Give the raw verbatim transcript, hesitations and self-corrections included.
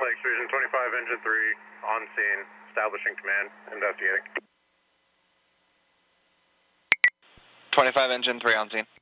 Lake Station twenty-five, engine three, on scene, establishing command, investigating. twenty-five, engine three on scene.